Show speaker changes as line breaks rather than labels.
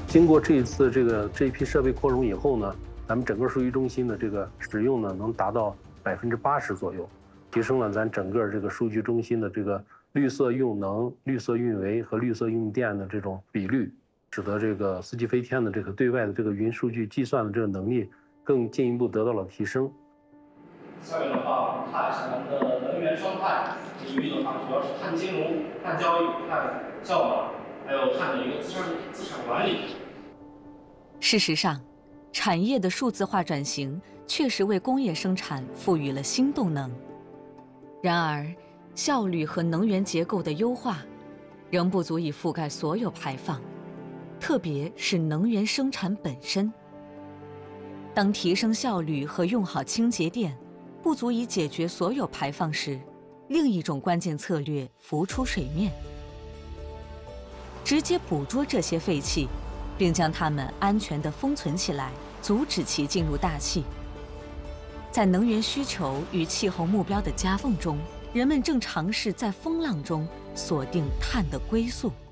经过这一次这一批设备扩容以后呢，咱们整个数据中心的这个使用呢，能达到80%左右，提升了咱整个这个数据中心的这个绿色用能、绿色运维和绿色用电的这种比率，使得这个四季飞天的这个对外的这个云数据计算的这个能力更进一步得到了提升。
下面的话，我们看一下咱们的能源生态领域的话，主要是碳金融、碳交易、碳效码，还有碳的一个资产管理。
事实上，产业的数字化转型确实为工业生产赋予了新动能。然而，效率和能源结构的优化，仍不足以覆盖所有排放，特别是能源生产本身。当提升效率和用好清洁电不足以解决所有排放时，另一种关键策略浮出水面：直接捕捉这些废气，并将它们安全地封存起来，阻止其进入大气。在能源需求与气候目标的夹缝中，人们正尝试在风浪中锁定碳的归宿。